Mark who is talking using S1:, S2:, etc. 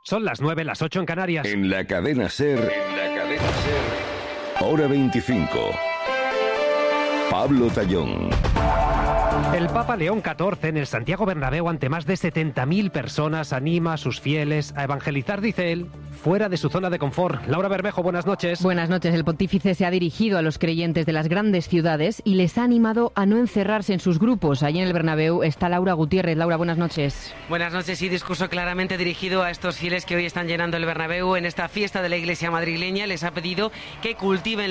S1: Son las 9, las 8 en Canarias.
S2: En la cadena SER, hora 25. Pablo Tallón.
S1: El Papa León XIV en el Santiago Bernabéu ante más de 70.000 personas anima a sus fieles a evangelizar, dice él, fuera de su zona de confort. Laura Bermejo, buenas noches.
S3: Buenas noches. El pontífice se ha dirigido a los creyentes de las grandes ciudades y les ha animado a no encerrarse en sus grupos. Allí en el Bernabéu está Laura Gutiérrez. Laura, buenas noches.
S4: Buenas noches y discurso claramente dirigido a estos fieles que hoy están llenando el Bernabéu en esta fiesta de la Iglesia madrileña. Les ha pedido que cultiven